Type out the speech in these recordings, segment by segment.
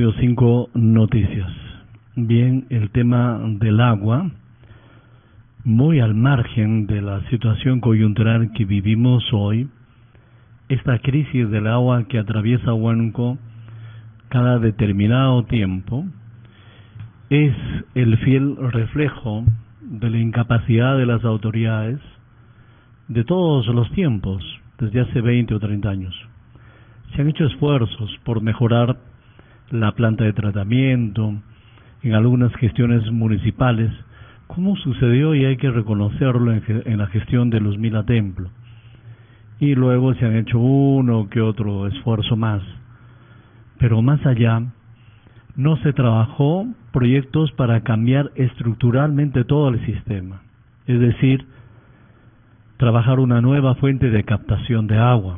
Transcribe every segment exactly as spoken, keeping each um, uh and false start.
Estudio cinco Noticias. Bien, el tema del agua, muy al margen de la situación coyuntural que vivimos hoy, esta crisis del agua que atraviesa Huánuco cada determinado tiempo es el fiel reflejo de la incapacidad de las autoridades de todos los tiempos, desde hace veinte o treinta años. Se han hecho esfuerzos por mejorar la planta de tratamiento en algunas gestiones municipales, como sucedió, y hay que reconocerlo, en, en la gestión de Luzmila Templo. Y luego se han hecho uno que otro esfuerzo más. Pero más allá, no se trabajó proyectos para cambiar estructuralmente todo el sistema. Es decir, trabajar una nueva fuente de captación de agua,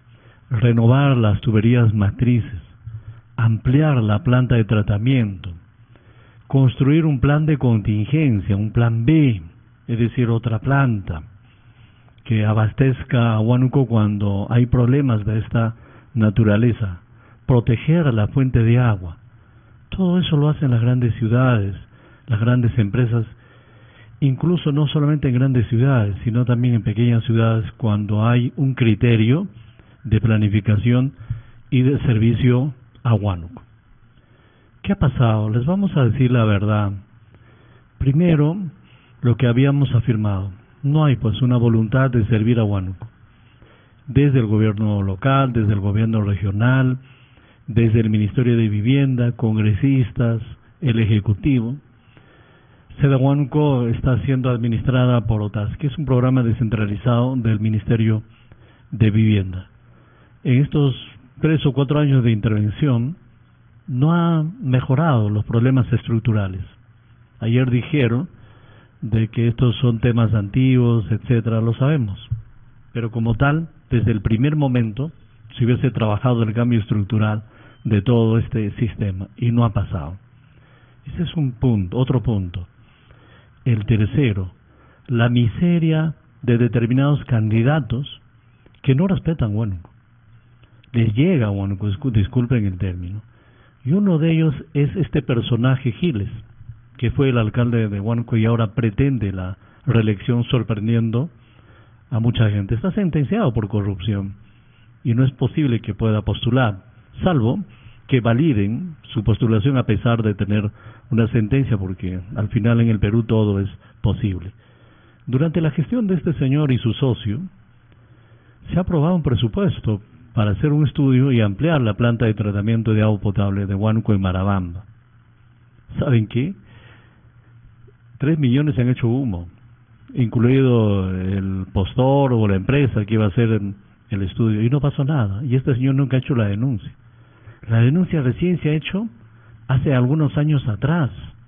renovar las tuberías matrices, ampliar la planta de tratamiento, construir un plan de contingencia, un plan B, es decir, otra planta que abastezca a Huánuco cuando hay problemas de esta naturaleza, proteger la fuente de agua. Todo eso lo hacen las grandes ciudades, las grandes empresas, incluso no solamente en grandes ciudades, sino también en pequeñas ciudades, cuando hay un criterio de planificación y de servicio a Huánuco. ¿Qué ha pasado? Les vamos a decir la verdad. Primero, lo que habíamos afirmado. No hay pues una voluntad de servir a Huánuco. Desde el gobierno local, desde el gobierno regional, desde el Ministerio de Vivienda, congresistas, el Ejecutivo. SEDA Huánuco está siendo administrada por OTAS, que es un programa descentralizado del Ministerio de Vivienda. En estos tres o cuatro años de intervención, no ha mejorado los problemas estructurales. Ayer dijeron de que estos son temas antiguos, etcétera, lo sabemos. Pero como tal, desde el primer momento, se hubiese trabajado el cambio estructural de todo este sistema, y no ha pasado. Ese es un punto, otro punto. El tercero, la miseria de determinados candidatos que no respetan Huánuco. Les llega a Huánuco, disculpen el término. Y uno de ellos es este personaje Giles, que fue el alcalde de Huánuco y ahora pretende la reelección, sorprendiendo a mucha gente. Está sentenciado por corrupción y no es posible que pueda postular, salvo que validen su postulación a pesar de tener una sentencia, porque al final en el Perú todo es posible. Durante la gestión de este señor y su socio, se ha aprobado un presupuesto para hacer un estudio y ampliar la planta de tratamiento de agua potable de Huánuco en Marabamba. ¿Saben qué? Tres millones se han hecho humo, incluido el postor o la empresa que iba a hacer el estudio, y no pasó nada, y este señor nunca ha hecho la denuncia. La denuncia recién se ha hecho hace algunos años atrás,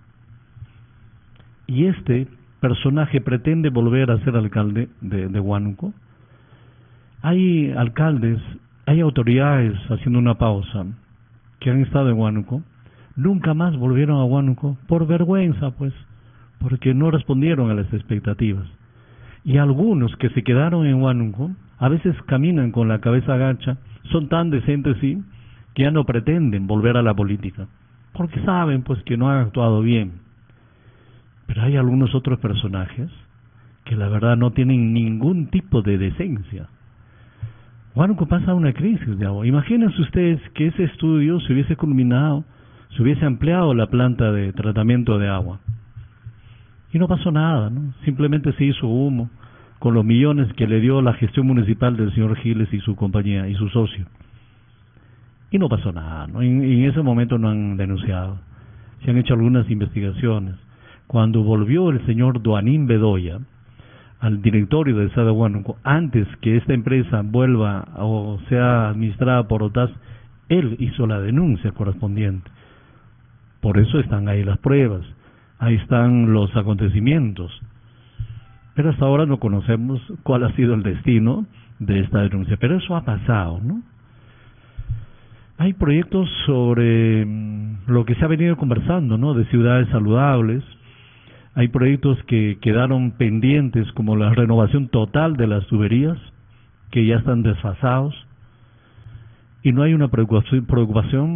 y este personaje pretende volver a ser alcalde de, de Huánuco. Hay alcaldes, hay autoridades, haciendo una pausa, que han estado en Huánuco, nunca más volvieron a Huánuco por vergüenza, pues, porque no respondieron a las expectativas. Y algunos que se quedaron en Huánuco, a veces caminan con la cabeza agacha, son tan decentes, sí, que ya no pretenden volver a la política, porque saben, pues, que no han actuado bien. Pero hay algunos otros personajes que la verdad no tienen ningún tipo de decencia. Huánuco pasa una crisis de agua. Imagínense ustedes que ese estudio se hubiese culminado, se hubiese ampliado la planta de tratamiento de agua. Y no pasó nada, ¿no? Simplemente se hizo humo con los millones que le dio la gestión municipal del señor Giles y su compañía y su socio. Y no pasó nada, ¿no? En, en ese momento no han denunciado. Se han hecho algunas investigaciones. Cuando volvió el señor Duanín Bedoya al directorio de SEDA Huánuco, antes que esta empresa vuelva o sea administrada por OTAS, él hizo la denuncia correspondiente. Por eso están ahí las pruebas, ahí están los acontecimientos. Pero hasta ahora no conocemos cuál ha sido el destino de esta denuncia. Pero eso ha pasado, ¿no? Hay proyectos sobre lo que se ha venido conversando, ¿no? De ciudades saludables. Hay proyectos que quedaron pendientes, como la renovación total de las tuberías, que ya están desfasados. Y no hay una preocupación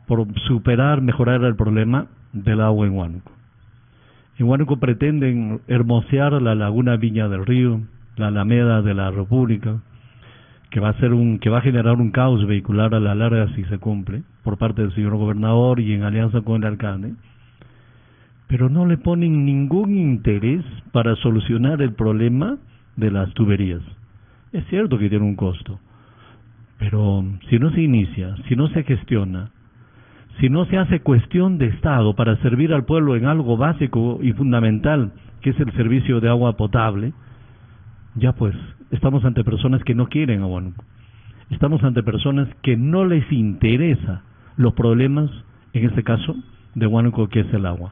por superar, mejorar el problema del agua en Huánuco. En Huánuco pretenden hermosear la laguna Viña del Río, la Alameda de la República, que va a ser un, que va a generar un caos vehicular a la larga si se cumple, por parte del señor gobernador y en alianza con el alcalde, pero no le ponen ningún interés para solucionar el problema de las tuberías. Es cierto que tiene un costo, pero si no se inicia, si no se gestiona, si no se hace cuestión de Estado para servir al pueblo en algo básico y fundamental, que es el servicio de agua potable, ya pues, estamos ante personas que no quieren a Huánuco. Estamos ante personas que no les interesa los problemas, en este caso, de Huánuco, que es el agua.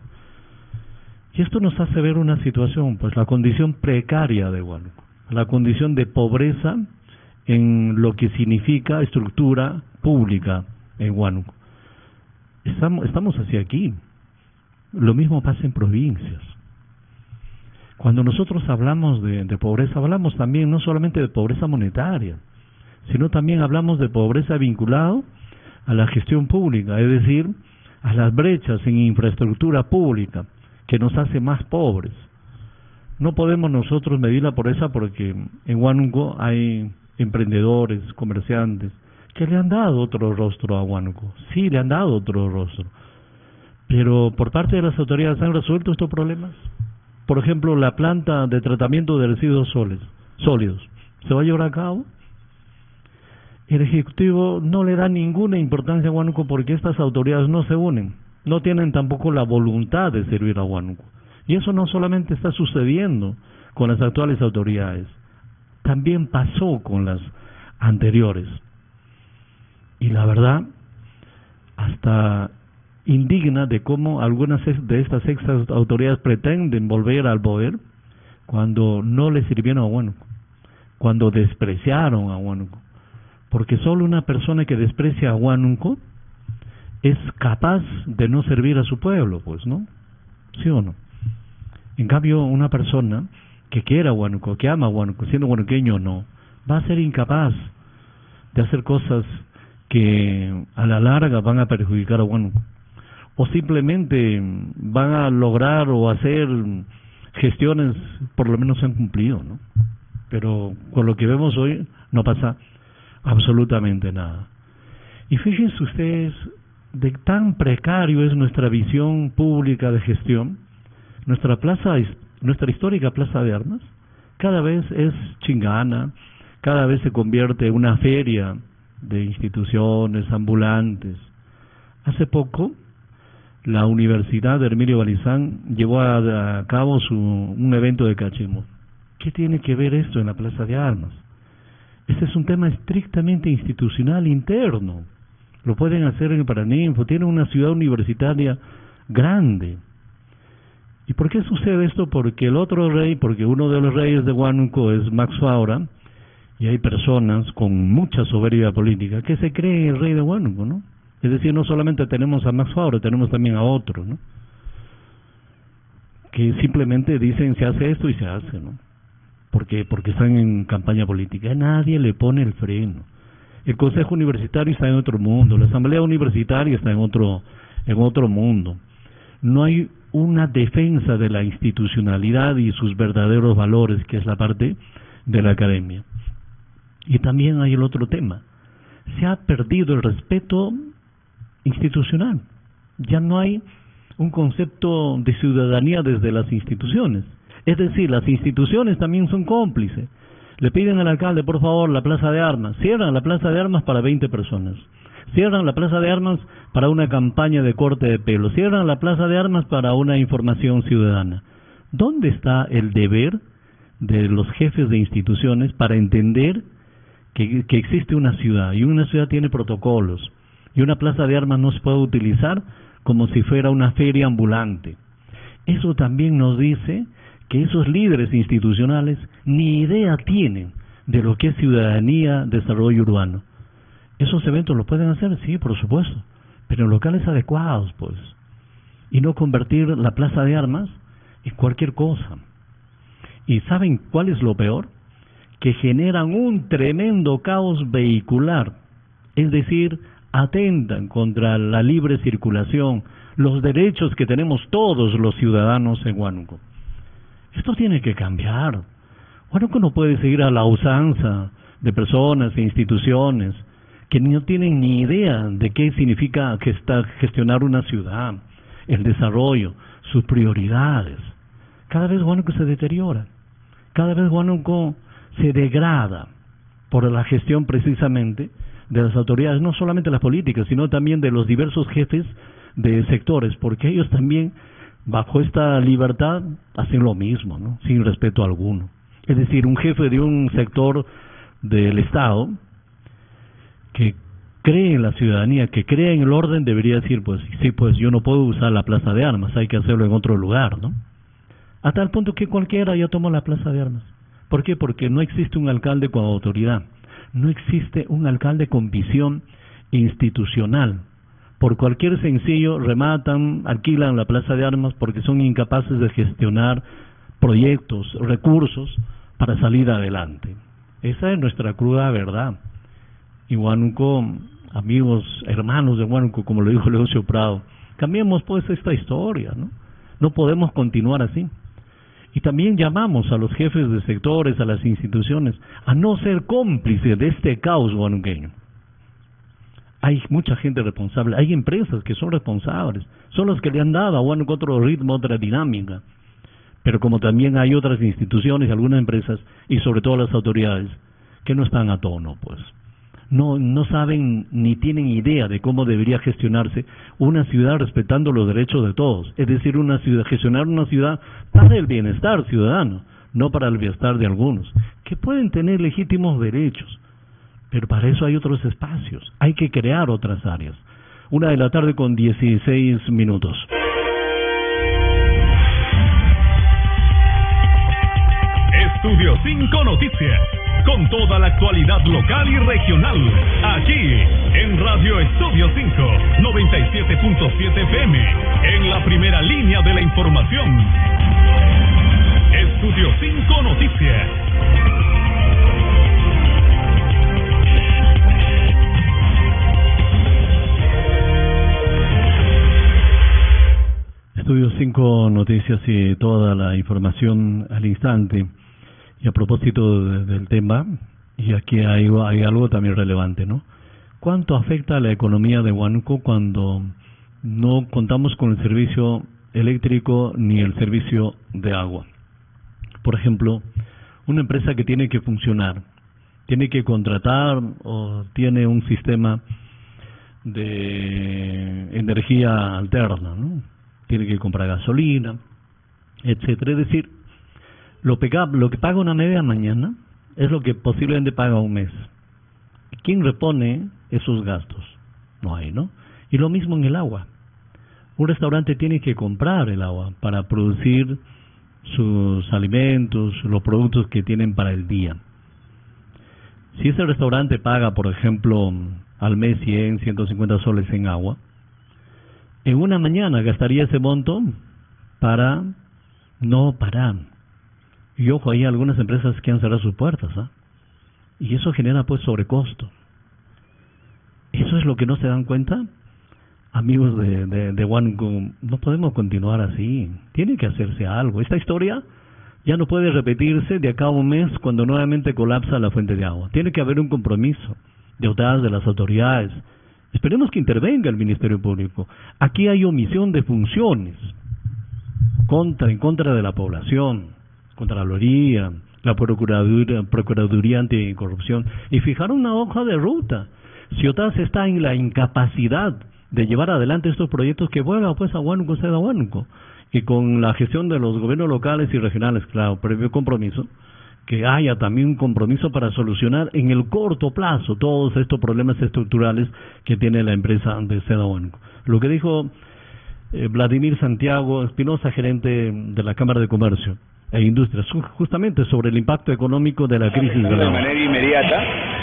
Y esto nos hace ver una situación, pues la condición precaria de Huánuco, la condición de pobreza en lo que significa estructura pública en Huánuco. Estamos, estamos hacia aquí. Lo mismo pasa en provincias. Cuando nosotros hablamos de, de pobreza, hablamos también no solamente de pobreza monetaria, sino también hablamos de pobreza vinculado a la gestión pública, es decir, a las brechas en infraestructura pública, que nos hace más pobres. No podemos nosotros medir la pobreza porque en Huánuco hay emprendedores, comerciantes, que le han dado otro rostro a Huánuco. Sí, le han dado otro rostro. Pero por parte de las autoridades, ¿han resuelto estos problemas? Por ejemplo, la planta de tratamiento de residuos sólidos, ¿se va a llevar a cabo? El Ejecutivo no le da ninguna importancia a Huánuco porque estas autoridades no se unen, no tienen tampoco la voluntad de servir a Huánuco. Y eso no solamente está sucediendo con las actuales autoridades, también pasó con las anteriores. Y la verdad, hasta indigna de cómo algunas de estas ex autoridades pretenden volver al poder cuando no le sirvieron a Huánuco, cuando despreciaron a Huánuco. Porque solo una persona que desprecia a Huánuco es capaz de no servir a su pueblo, pues, ¿no? ¿Sí o no? En cambio, una persona que quiera a Huánuco, que ama a Huánuco, siendo huanuqueño o no, va a ser incapaz de hacer cosas que a la larga van a perjudicar a Huánuco, o simplemente van a lograr o hacer gestiones, por lo menos se han cumplido, ¿no? Pero con lo que vemos hoy no pasa absolutamente nada. Y fíjense ustedes de tan precario es nuestra visión pública de gestión. Nuestra plaza, nuestra histórica plaza de armas, cada vez es chingana, cada vez se convierte en una feria de instituciones ambulantes. Hace poco, la Universidad de Hermilio Balizán llevó a, a cabo su, un evento de cachimbo. ¿Qué tiene que ver esto en la plaza de armas? Este es un tema estrictamente institucional interno. Lo pueden hacer en el Paraninfo, tiene una ciudad universitaria grande. ¿Y por qué sucede esto? Porque el otro rey, porque uno de los reyes de Huánuco es Max Faura, y hay personas con mucha soberbia política que se creen el rey de Huánuco, ¿no? Es decir, no solamente tenemos a Max Faura, tenemos también a otro, ¿no? Que simplemente dicen se hace esto y se hace, ¿no? Porque porque están en campaña política. Nadie le pone el freno. El Consejo Universitario está en otro mundo, la Asamblea Universitaria está en otro en otro mundo. No hay una defensa de la institucionalidad y sus verdaderos valores, que es la parte de la academia. Y también hay el otro tema. Se ha perdido el respeto institucional. Ya no hay un concepto de ciudadanía desde las instituciones. Es decir, las instituciones también son cómplices. Le piden al alcalde, por favor, la plaza de armas. Cierran la plaza de armas para veinte personas. Cierran la plaza de armas para una campaña de corte de pelo. Cierran la plaza de armas para una información ciudadana. ¿Dónde está el deber de los jefes de instituciones para entender que, que existe una ciudad? Y una ciudad tiene protocolos. Y una plaza de armas no se puede utilizar como si fuera una feria ambulante. Eso también nos dice que esos líderes institucionales ni idea tienen de lo que es ciudadanía, desarrollo urbano. ¿Esos eventos los pueden hacer? Sí, por supuesto, pero en locales adecuados, pues, y no convertir la plaza de armas en cualquier cosa. ¿Y saben cuál es lo peor? Que generan un tremendo caos vehicular, es decir, atentan contra la libre circulación, los derechos que tenemos todos los ciudadanos en Huánuco. Esto tiene que cambiar. Huánuco no puede seguir a la usanza de personas e instituciones que no tienen ni idea de qué significa gestionar una ciudad, el desarrollo, sus prioridades. Cada vez Huánuco se deteriora, cada vez Huánuco se degrada por la gestión precisamente de las autoridades, no solamente las políticas, sino también de los diversos jefes de sectores, porque ellos también, bajo esta libertad, hacen lo mismo, ¿no? Sin respeto alguno. Es decir, un jefe de un sector del Estado que cree en la ciudadanía, que cree en el orden, debería decir, pues sí, pues yo no puedo usar la plaza de armas, hay que hacerlo en otro lugar, ¿no? A tal punto que cualquiera ya tomó la plaza de armas. ¿Por qué? Porque no existe un alcalde con autoridad, no existe un alcalde con visión institucional. Por cualquier sencillo rematan, alquilan la plaza de armas porque son incapaces de gestionar proyectos, recursos para salir adelante. Esa es nuestra cruda verdad. Y Huánuco, amigos, hermanos de Huánuco, como lo dijo Leoncio Prado, cambiemos pues esta historia, ¿no? No podemos continuar así. Y también llamamos a los jefes de sectores, a las instituciones, a no ser cómplices de este caos huanuqueño. Hay mucha gente responsable, hay empresas que son responsables, son los que le han dado a Huánuco otro ritmo, otra dinámica. Pero como también hay otras instituciones, algunas empresas, y sobre todo las autoridades, que no están a tono, pues. No, no saben ni tienen idea de cómo debería gestionarse una ciudad respetando los derechos de todos. Es decir, una ciudad, gestionar una ciudad para el bienestar ciudadano, no para el bienestar de algunos, que pueden tener legítimos derechos. Pero para eso hay otros espacios, hay que crear otras áreas. Una de la tarde con dieciséis minutos. Estudio cinco Noticias, con toda la actualidad local y regional, aquí en Radio Estudio cinco, noventa y siete punto siete F M, en la primera línea de la información. Estudio cinco Noticias. Estudio cinco Noticias y toda la información al instante. Y a propósito de, del tema, y aquí hay, hay algo también relevante, ¿no? ¿Cuánto afecta a la economía de Huánuco cuando no contamos con el servicio eléctrico ni el servicio de agua? Por ejemplo, una empresa que tiene que funcionar, tiene que contratar o tiene un sistema de energía alterna, ¿no? Tiene que comprar gasolina, etcétera. Es decir, lo, pega, lo que paga una media mañana es lo que posiblemente paga un mes. ¿Quién repone esos gastos? No hay, ¿no? Y lo mismo en el agua. Un restaurante tiene que comprar el agua para producir sus alimentos, los productos que tienen para el día. Si ese restaurante paga, por ejemplo, al mes cien, ciento cincuenta soles en agua, en una mañana gastaría ese monto para no parar. Y ojo, hay algunas empresas que han cerrado sus puertas, ¿ah? Y eso genera pues sobrecosto. Eso es lo que no se dan cuenta, amigos de, de, de Huánuco. No podemos continuar así, tiene que hacerse algo. Esta historia ya no puede repetirse de acá a un mes cuando nuevamente colapsa la fuente de agua. Tiene que haber un compromiso de autoridades, de las autoridades. Esperemos que intervenga el Ministerio Público. Aquí hay omisión de funciones contra, en contra de la población, Contraloría, la Procuraduría, Procuraduría Anticorrupción, y fijar una hoja de ruta. Si OTAS está en la incapacidad de llevar adelante estos proyectos, que vuelva pues a Huánuco, sea a Huánuco, y con la gestión de los gobiernos locales y regionales, claro, previo compromiso, que haya también un compromiso para solucionar en el corto plazo todos estos problemas estructurales que tiene la empresa de Seda Huánuco. Lo que dijo eh, Vladimir Santiago Espinosa, gerente de la Cámara de Comercio e Industria, justamente sobre el impacto económico de la crisis del agua. De manera inmediata,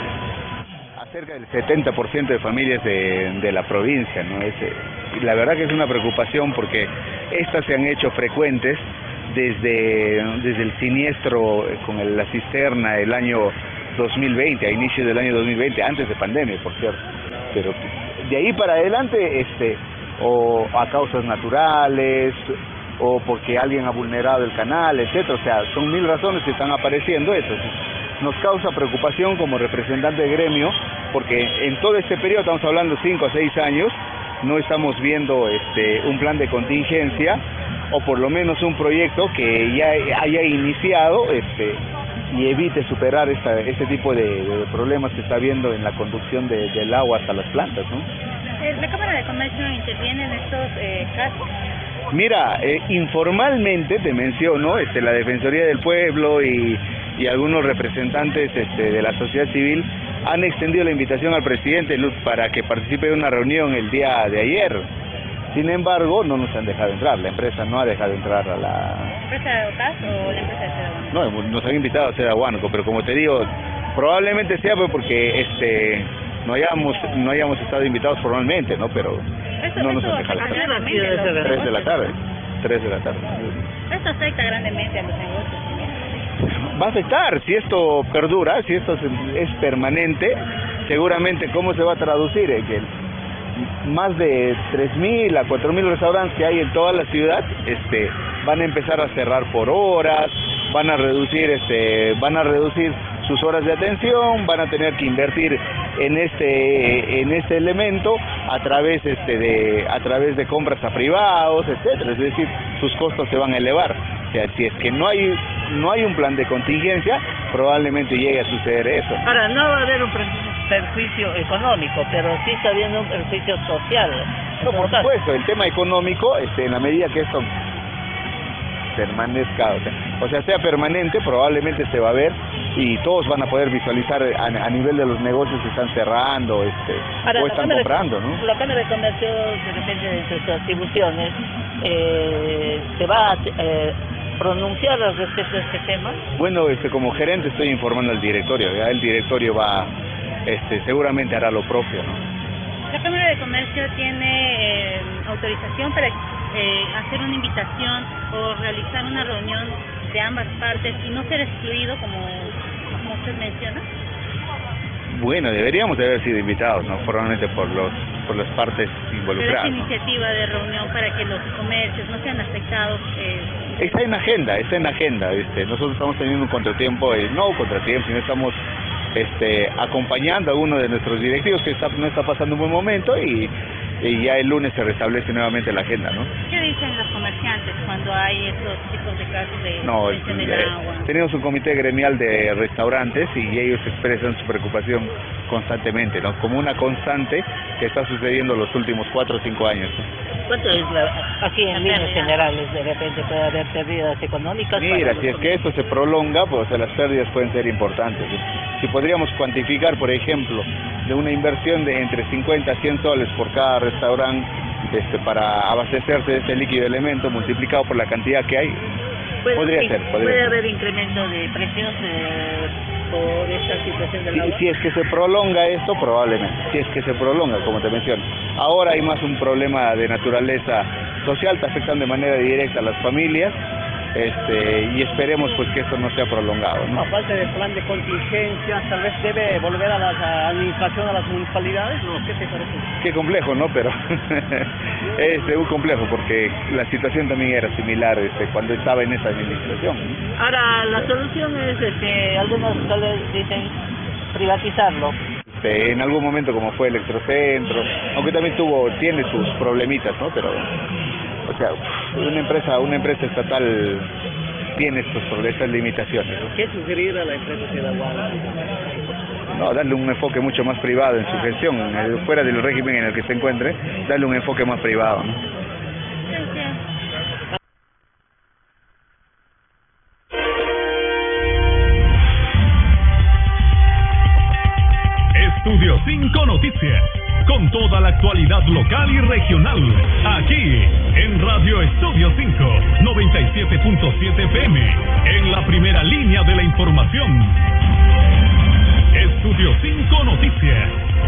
cerca del setenta por ciento de familias de, de la provincia, ¿no? Es, y la verdad que es una preocupación porque estas se han hecho frecuentes desde, desde el siniestro con el, la cisterna el año dos mil veinte, a inicios del año dos mil veinte, antes de pandemia, por cierto. Pero De ahí para adelante, este, o a causas naturales, o porque alguien ha vulnerado el canal, etcétera. O sea, son mil razones que están apareciendo. Eso nos causa preocupación como representante de gremio, porque en todo este periodo, estamos hablando cinco a seis años, no estamos viendo este un plan de contingencia, o por lo menos un proyecto que ya haya iniciado este y evite superar esta, este tipo de, de problemas que está habiendo en la conducción de, del agua hasta las plantas, ¿no? ¿La Cámara de Comercio interviene en estos eh, casos? Mira, eh, informalmente te menciono, este, la Defensoría del Pueblo y, y algunos representantes este, de la sociedad civil han extendido la invitación al presidente para que participe en una reunión el día de ayer. Sin embargo, no nos han dejado entrar, la empresa no ha dejado entrar a la... ¿La empresa de Ocas o la empresa de Cedahuánuco? No, nos han invitado a Cedahuánuco, pero como te digo, probablemente sea porque este no hayamos no hayamos estado invitados formalmente, ¿no? Pero no nos han dejado entrar. Tres de la tarde, tres de la tarde. Esto afecta grandemente a los negocios. Va a afectar, si esto perdura, si esto es permanente, seguramente cómo se va a traducir en que más de tres mil a cuatro mil restaurantes que hay en toda la ciudad este van a empezar a cerrar por horas, van a reducir este van a reducir sus horas de atención, van a tener que invertir en este en este elemento a través este de a través de compras a privados, etcétera, es decir, sus costos se van a elevar. O sea, si es que no hay no hay un plan de contingencia, probablemente llegue a suceder eso. Ahora, no va a haber un perjuicio económico, pero sí está habiendo un perjuicio social. No, por supuesto, el tema económico, este, en la medida que esto permanezca, o sea, o sea, sea permanente, probablemente se va a ver y todos van a poder visualizar a, a nivel de los negocios que están cerrando este, Ahora, o están cámara, comprando, ¿no? La Cámara de Comercio, de repente, de sus atribuciones, eh, se va a eh, pronunciar respecto a este tema. Bueno, este, como gerente estoy informando al directorio, ya el directorio va, este, seguramente hará lo propio, ¿no? La Cámara de Comercio tiene eh, autorización para eh, hacer una invitación o realizar una reunión de ambas partes y no ser excluido como, como usted menciona. Bueno, deberíamos de haber sido invitados, ¿no? Formalmente por los por las partes involucradas. Pero esta iniciativa ¿no? de reunión para que los comercios no sean afectados. Eh... Está en agenda, está en agenda. Este, nosotros estamos teniendo un contratiempo, eh, no un contratiempo, sino estamos este, acompañando a uno de nuestros directivos que está, no está pasando un buen momento y, y ya el lunes se restablece nuevamente la agenda, ¿no? ¿Qué dicen los comerciantes cuando hay estos tipos de casos de no, del eh, agua? Tenemos un comité gremial de restaurantes y ellos expresan su preocupación constantemente, ¿no? Como una constante que está sucediendo los últimos cuatro o cinco años, ¿no? ¿Cuánto es la, aquí en líneas generales de repente puede haber pérdidas económicas? Mira, si es que esto se prolonga, pues las pérdidas pueden ser importantes. Si podríamos cuantificar, por ejemplo, de una inversión de entre cincuenta a cien soles por cada restaurante este, para abastecerse de este líquido elemento multiplicado por la cantidad que hay, ¿Puede, podría sí, ser. Podría ¿Puede ser. haber incremento de precios eh, por esta situación del Si, agua? si es que se prolonga esto, probablemente. Si es que se prolonga, como te menciono. Ahora hay más un problema de naturaleza social, está afectando de manera directa a las familias. Este, y esperemos pues que esto no sea prolongado, ¿no? A falta del plan de contingencia, tal vez debe volver a la administración, a las municipalidades, ¿no? ¿Qué te parece? Qué complejo, ¿no? Pero es muy complejo porque la situación también era similar este, cuando estaba en esa administración. Ahora, la solución es, este, algunos tal vez dicen privatizarlo. Este, en algún momento como fue Electrocentro, aunque también tuvo, tiene sus problemitas, ¿no? Pero o sea, una empresa, una empresa estatal tiene estos problemas, estas limitaciones, ¿no? ¿Qué sugerir a la empresa Cedahuánuco? No, darle un enfoque mucho más privado en su gestión, fuera del régimen en el que se encuentre, darle un enfoque más privado, ¿no? Gracias. Estudio cinco Noticias, con toda la actualidad local y regional, aquí en Radio Estudio cinco, noventa y siete punto siete F M, en la primera línea de la información. Estudio cinco Noticias.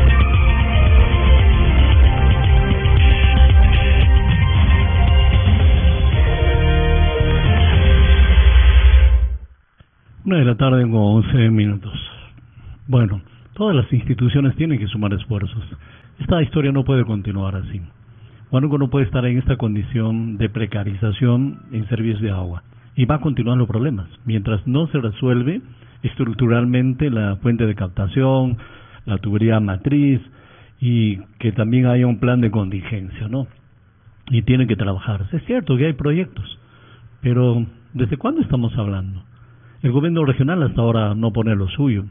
Una de la tarde con once minutos. Bueno, todas las instituciones tienen que sumar esfuerzos. Esta historia no puede continuar así. Huánuco no puede estar en esta condición de precarización en servicios de agua. Y va a continuar los problemas. Mientras no se resuelve estructuralmente la fuente de captación, la tubería matriz, y que también haya un plan de contingencia, ¿no? Y tiene que trabajarse. Es cierto que hay proyectos, pero ¿desde cuándo estamos hablando? El gobierno regional hasta ahora no pone lo suyo.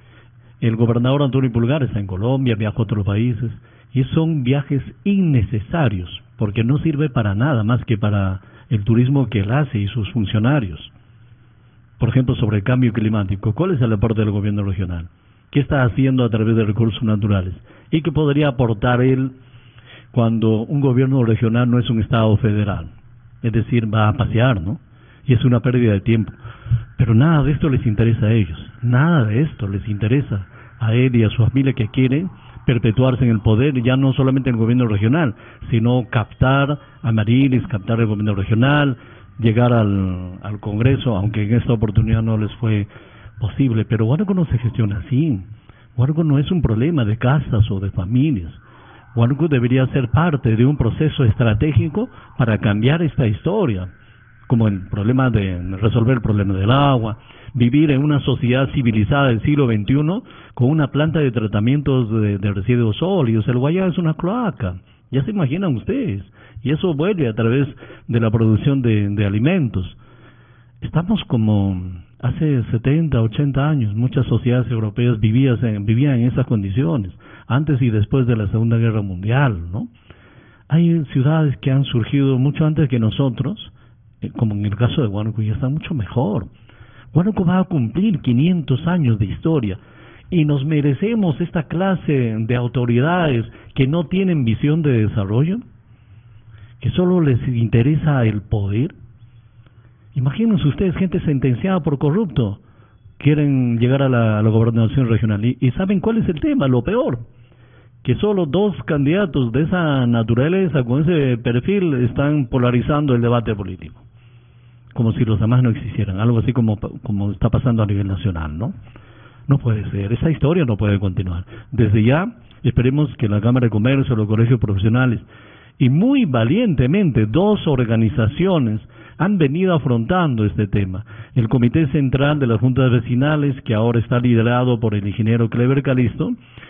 El gobernador Antonio Pulgar está en Colombia, viaja a otros países, y son viajes innecesarios, porque no sirve para nada más que para el turismo que él hace y sus funcionarios. Por ejemplo, sobre el cambio climático, ¿cuál es el aporte del gobierno regional? ¿Qué está haciendo a través de recursos naturales? ¿Y qué podría aportar él cuando un gobierno regional no es un estado federal? Es decir, va a pasear, ¿no? Y es una pérdida de tiempo. Pero nada de esto les interesa a ellos. Nada de esto les interesa a él y a su familia, que quieren perpetuarse en el poder, ya no solamente en el gobierno regional, sino captar a Marilis, captar el gobierno regional, llegar al, al Congreso, aunque en esta oportunidad no les fue posible. Pero Huánuco no se gestiona así. Huánuco no es un problema de casas o de familias. Huánuco debería ser parte de un proceso estratégico para cambiar esta historia, como el problema de resolver el problema del agua, vivir en una sociedad civilizada del siglo veintiuno con una planta de tratamientos de, de residuos sólidos. El Guayá es una cloaca, ya se imaginan ustedes, y eso vuelve a través de la producción de, de alimentos. Estamos como hace setenta, ochenta años, muchas sociedades europeas vivían en, vivían en esas condiciones, antes y después de la Segunda Guerra Mundial, ¿no? Hay ciudades que han surgido mucho antes que nosotros, como en el caso de Huánuco, y está mucho mejor. Huánuco va a cumplir quinientos años de historia y nos merecemos esta clase de autoridades que no tienen visión de desarrollo, que solo les interesa el poder. Imagínense ustedes, gente sentenciada por corrupto, quieren llegar a la, a la gobernación regional. Y, y ¿saben cuál es el tema? Lo peor, que solo dos candidatos de esa naturaleza, con ese perfil, están polarizando el debate político, como si los demás no existieran, algo así como, como está pasando a nivel nacional, ¿no? No puede ser, esa historia no puede continuar. Desde ya, esperemos que la Cámara de Comercio, los colegios profesionales, y muy valientemente dos organizaciones han venido afrontando este tema. El Comité Central de las Juntas Vecinales, que ahora está liderado por el ingeniero Clever Calisto,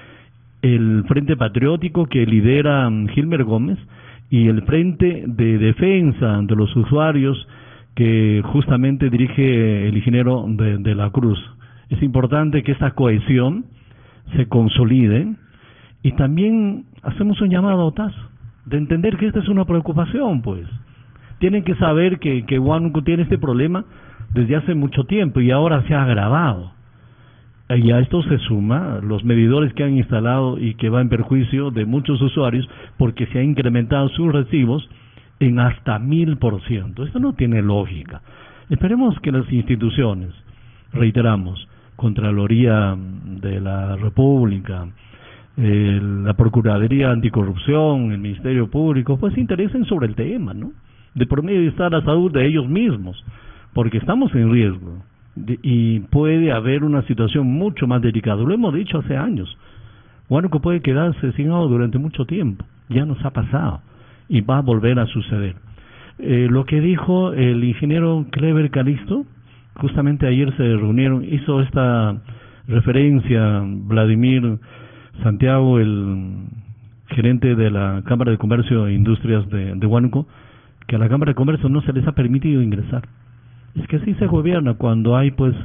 el Frente Patriótico, que lidera Gilmer Gómez, y el Frente de Defensa de los Usuarios, que justamente dirige el ingeniero de, de la Cruz. Es importante que esta cohesión se consolide, y también hacemos un llamado a OTAS de entender que esta es una preocupación, pues. Tienen que saber que, que Huánuco tiene este problema desde hace mucho tiempo y ahora se ha agravado. Y a esto se suma los medidores que han instalado y que va en perjuicio de muchos usuarios, porque se han incrementado sus recibos en hasta mil por ciento. Esto no tiene lógica. Esperemos que las instituciones, reiteramos, Contraloría de la República, eh, la Procuraduría Anticorrupción, el Ministerio Público, pues se interesen sobre el tema, ¿no? De por medio está la salud de ellos mismos, porque estamos en riesgo de, y puede haber una situación mucho más delicada. Lo hemos dicho hace años. Huánuco puede quedarse sin agua durante mucho tiempo, ya nos ha pasado y va a volver a suceder. Eh, lo que dijo el ingeniero Clever Calisto, justamente ayer se reunieron, hizo esta referencia Vladimir Santiago, el gerente de la Cámara de Comercio e Industrias de, de Huánuco, que a la Cámara de Comercio no se les ha permitido ingresar. Es que así se gobierna cuando hay pues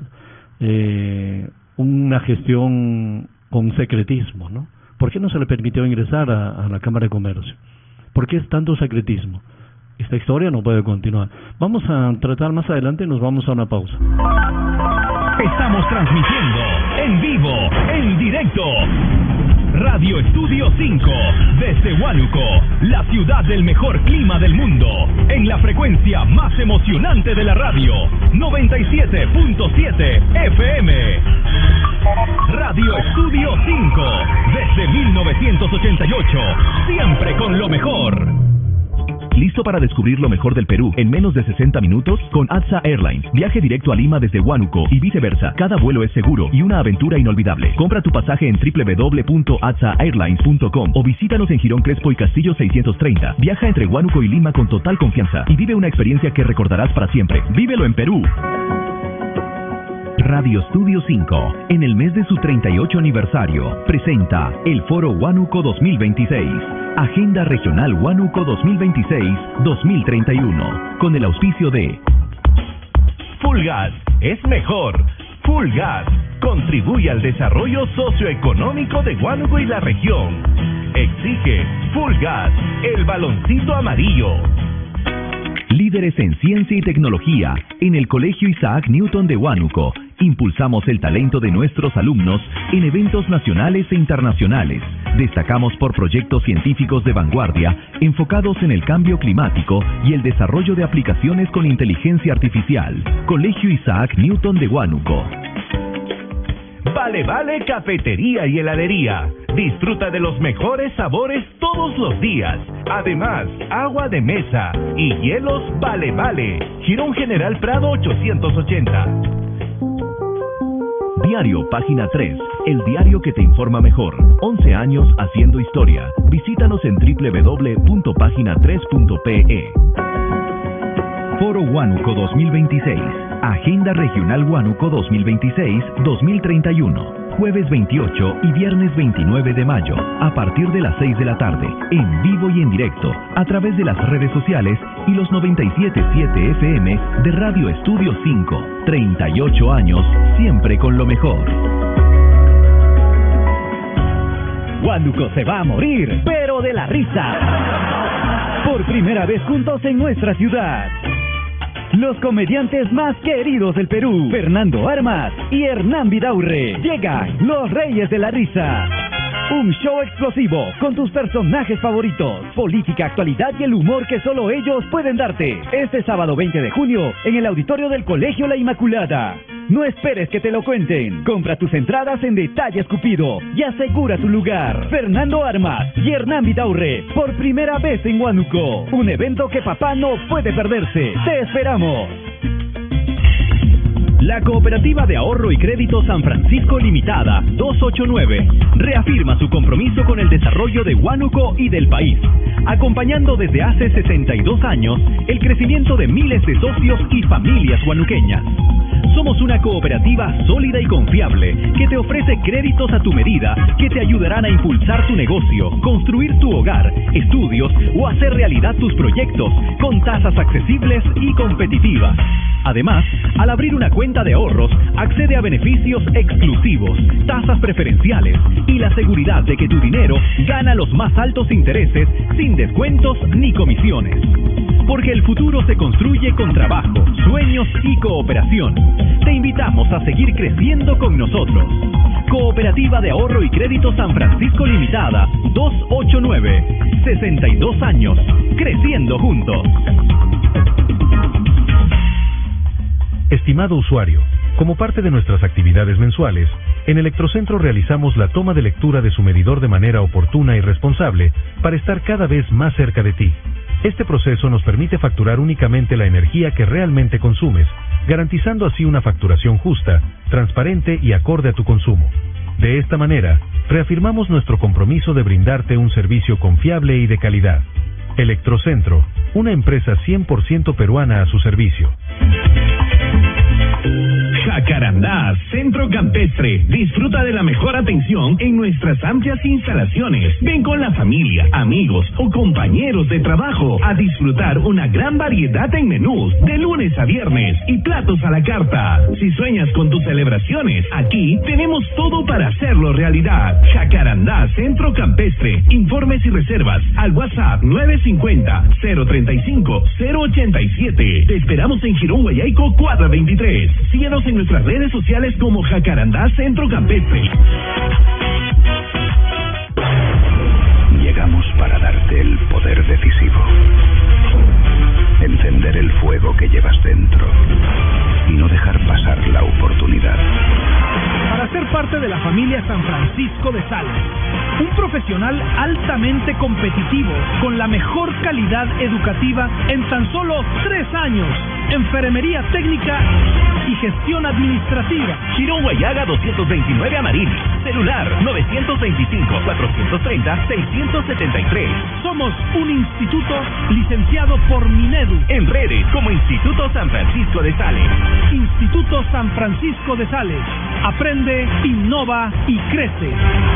eh, una gestión con secretismo, ¿no? ¿Por qué no se le permitió ingresar a, a la Cámara de Comercio? ¿Por qué es tanto secretismo? Esta historia no puede continuar. Vamos a tratar más adelante y nos vamos a una pausa. Estamos transmitiendo en vivo, en directo. Radio Estudio cinco, desde Huánuco, la ciudad del mejor clima del mundo, en la frecuencia más emocionante de la radio, noventa y siete punto siete F M. Radio Estudio cinco, desde mil novecientos ochenta y ocho, siempre con lo mejor. ¿Listo para descubrir lo mejor del Perú en menos de sesenta minutos? Con A T S A Airlines. Viaje directo a Lima desde Huánuco y viceversa. Cada vuelo es seguro y una aventura inolvidable. Compra tu pasaje en doble u doble u doble u punto a t s a airlines punto com o visítanos en Girón Crespo y Castillo seiscientos treinta. Viaja entre Huánuco y Lima con total confianza y vive una experiencia que recordarás para siempre. ¡Vívelo en Perú! Radio Studio cinco, en el mes de su treinta y ocho aniversario, presenta el Foro Huánuco dos mil veintiséis, Agenda Regional Huánuco dos mil veintiséis dos mil treinta y uno, con el auspicio de Full Gas es mejor. Full Gas contribuye al desarrollo socioeconómico de Huánuco y la región. Exige Full Gas, el baloncito amarillo. Líderes en ciencia y tecnología en el Colegio Isaac Newton de Huánuco. Impulsamos el talento de nuestros alumnos en eventos nacionales e internacionales. Destacamos por proyectos científicos de vanguardia enfocados en el cambio climático y el desarrollo de aplicaciones con inteligencia artificial. Colegio Isaac Newton de Huánuco. Vale Vale Cafetería y Heladería. Disfruta de los mejores sabores todos los días. Además, agua de mesa y hielos Vale Vale. Girón General Prado ochocientos ochenta. Diario Página tres, el diario que te informa mejor. once años haciendo historia. Visítanos en doble u doble u doble u punto página tres punto p e. Foro Huánuco dos mil veintiséis. Agenda Regional Huánuco dos mil veintiséis dos mil treinta y uno. Jueves veintiocho y viernes veintinueve de mayo, a partir de las seis de la tarde, en vivo y en directo, a través de las redes sociales y los noventa y siete punto siete F M de Radio Estudio cinco. treinta y ocho años, siempre con lo mejor. Huánuco se va a morir, pero de la risa. Por primera vez juntos en nuestra ciudad. Los comediantes más queridos del Perú, Fernando Armas y Hernán Vidaurre. Llegan los Reyes de la Risa. Un show explosivo con tus personajes favoritos, política, actualidad y el humor que solo ellos pueden darte. Este sábado veinte de junio en el auditorio del Colegio La Inmaculada. No esperes que te lo cuenten. Compra tus entradas en Detalle Escupido y asegura tu lugar. Fernando Armas y Hernán Vidaurre, por primera vez en Huánuco. Un evento que papá no puede perderse. ¡Te esperamos! La Cooperativa de Ahorro y Crédito San Francisco Limitada doscientos ochenta y nueve reafirma su compromiso con el desarrollo de Huánuco y del país, acompañando desde hace sesenta y dos años el crecimiento de miles de socios y familias huanuqueñas. Somos una cooperativa sólida y confiable que te ofrece créditos a tu medida que te ayudarán a impulsar tu negocio, construir tu hogar, estudios o hacer realidad tus proyectos con tasas accesibles y competitivas. Además, al abrir una cuenta de ahorros, accede a beneficios exclusivos, tasas preferenciales y la seguridad de que tu dinero gana los más altos intereses sin descuentos ni comisiones. Porque el futuro se construye con trabajo, sueños y cooperación. Te invitamos a seguir creciendo con nosotros. Cooperativa de Ahorro y Crédito San Francisco Limitada, doscientos ochenta y nueve. sesenta y dos años, creciendo juntos. Estimado usuario, como parte de nuestras actividades mensuales, en Electrocentro realizamos la toma de lectura de su medidor de manera oportuna y responsable para estar cada vez más cerca de ti. Este proceso nos permite facturar únicamente la energía que realmente consumes, garantizando así una facturación justa, transparente y acorde a tu consumo. De esta manera, reafirmamos nuestro compromiso de brindarte un servicio confiable y de calidad. Electrocentro, una empresa cien por ciento peruana a su servicio. Jacarandá, Centro Campestre. Disfruta de la mejor atención en nuestras amplias instalaciones. Ven con la familia, amigos o compañeros de trabajo a disfrutar una gran variedad en menús de lunes a viernes y platos a la carta. Si sueñas con tus celebraciones, aquí tenemos todo para hacerlo realidad. Jacarandá, Centro Campestre. Informes y reservas al WhatsApp nueve cinco cero, cero tres cinco, cero ocho siete. Te esperamos en Girón Guayaico, cuadra veintitrés. Síguenos en nuestras redes sociales como Jacarandá Centro Campestre. Llegamos para darte el poder decisivo. Encender el fuego que llevas dentro y no dejar pasar la oportunidad. Para ser parte de la familia San Francisco Francisco de Sales. Un profesional altamente competitivo, con la mejor calidad educativa en tan solo tres años. Enfermería técnica y gestión administrativa. Girón Guayaga doscientos veintinueve Amarín. Celular novecientos veinticinco, cuatrocientos treinta, seiscientos setenta y tres. Somos un instituto licenciado por Minedu. En redes como Instituto San Francisco de Sales. Instituto San Francisco de Sales. Aprende, innova y crece.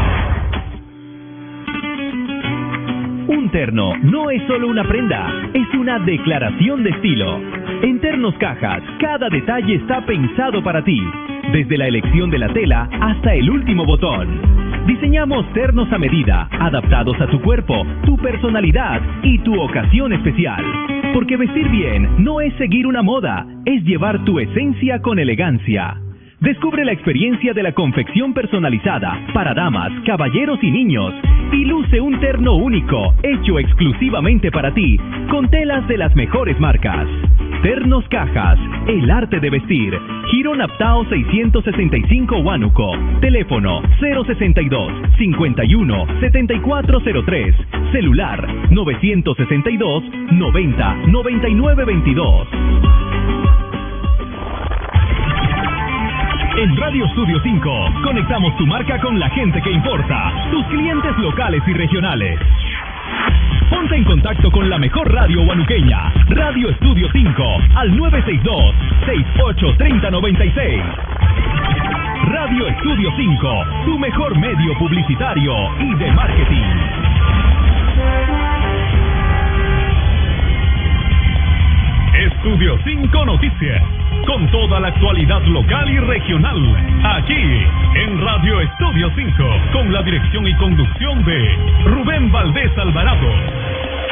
Un terno no es solo una prenda, es una declaración de estilo. En Ternos Cajas, cada detalle está pensado para ti, desde la elección de la tela hasta el último botón. Diseñamos ternos a medida, adaptados a tu cuerpo, tu personalidad y tu ocasión especial. Porque vestir bien no es seguir una moda, es llevar tu esencia con elegancia. Descubre la experiencia de la confección personalizada para damas, caballeros y niños y luce un terno único, hecho exclusivamente para ti, con telas de las mejores marcas. Ternos Cajas, el arte de vestir. Girón Aptao seiscientos sesenta y cinco Huánuco. Teléfono cero sesenta y dos, cincuenta y uno, setenta y cuatro cero tres. Celular novecientos sesenta y dos, noventa, noventa y nueve veintidós. En Radio Estudio cinco, conectamos tu marca con la gente que importa, tus clientes locales y regionales. Ponte en contacto con la mejor radio huanuqueña, Radio Estudio cinco, al nueve seis dos, seis ocho tres cero nueve seis. Radio Estudio cinco, tu mejor medio publicitario y de marketing. Estudio cinco Noticias, con toda la actualidad local y regional, aquí en Radio Estudio cinco, con la dirección y conducción de Rubén Valdés Alvarado.